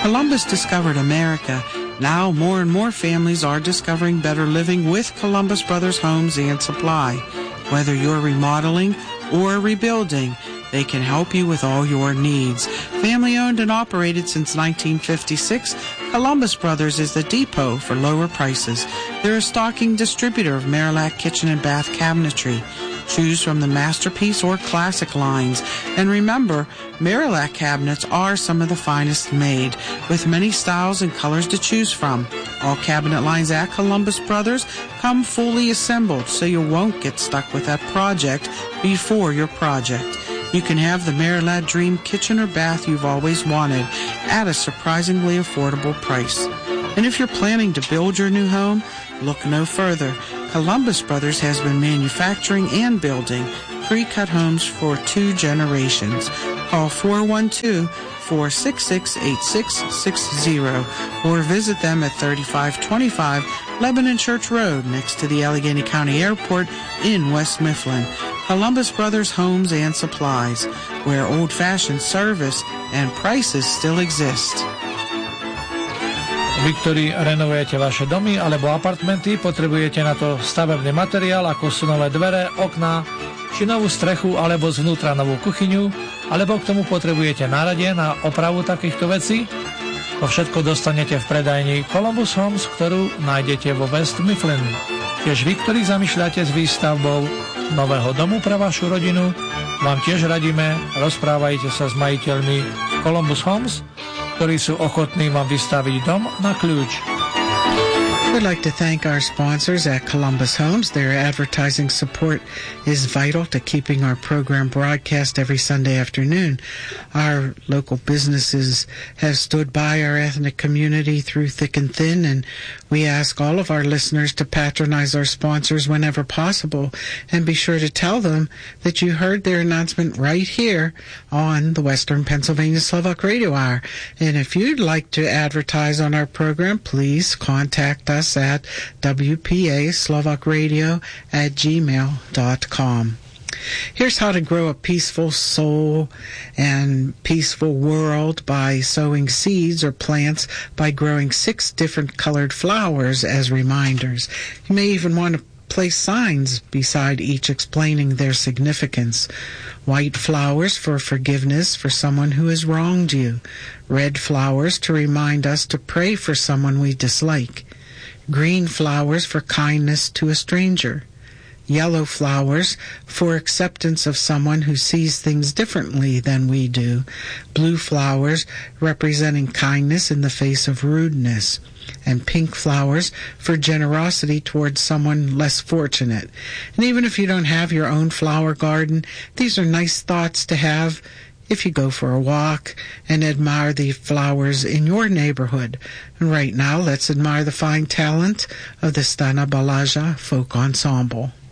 Columbus discovered America. Now more and more families are discovering better living with Columbus Brothers Homes and Supply. Whether you're remodeling or rebuilding, they can help you with all your needs. Family owned and operated since 1956, Columbus Brothers is the depot for lower prices. They're a stocking distributor of Marillac kitchen and bath cabinetry. Choose from the Masterpiece or Classic lines. And remember, Marillac cabinets are some of the finest made, with many styles and colors to choose from. All cabinet lines at Columbus Brothers come fully assembled, so you won't get stuck with that project before your project. You can have the Marillac Dream kitchen or bath you've always wanted at a surprisingly affordable price. And if you're planning to build your new home, look no further. Columbus Brothers has been manufacturing and building pre-cut homes for 2 generations. Call 412-466-8660 or visit them at 3525 Lebanon Church Road next to the Allegheny County Airport in West Mifflin. Columbus Brothers Homes and Supplies, where old-fashioned service and prices still exist. Vy, ktorí renovujete vaše domy alebo apartmenty, potrebujete na to stavebný materiál, ako sú nové dvere, okná, či novú strechu alebo zvnútra novú kuchyňu, alebo k tomu potrebujete náradie na opravu takýchto vecí. To všetko dostanete v predajni Columbus Homes, ktorú nájdete vo West Mifflin. Tiež vy, ktorí zamýšľate s výstavbou nového domu pre vašu rodinu, vám tiež radíme, rozprávajte sa s majiteľmi Columbus Homes, ktorí sú ochotní vám vystaviť dom na kľúč. We'd like to thank our sponsors at Columbus Homes. Their advertising support is vital to keeping our program broadcast every Sunday afternoon. Our local businesses have stood by our ethnic community through thick and thin, and we ask all of our listeners to patronize our sponsors whenever possible, and be sure to tell them that you heard their announcement right here on the Western Pennsylvania Slovak Radio Hour. And if you'd like to advertise on our program, please contact us at wpaslovacradio@gmail.com. Here's how to grow a peaceful soul and peaceful world by sowing seeds or plants by growing 6 different colored flowers as reminders. You may even want to place signs beside each explaining their significance. White flowers for forgiveness for someone who has wronged you. Red flowers to remind us to pray for someone we dislike. Green flowers for kindness to a stranger. Yellow flowers for acceptance of someone who sees things differently than we do. Blue flowers representing kindness in the face of rudeness. And pink flowers for generosity towards someone less fortunate. And even if you don't have your own flower garden, these are nice thoughts to have if you go for a walk and admire the flowers in your neighborhood. And right now, let's admire the fine talent of the Stana Balaja Folk Ensemble.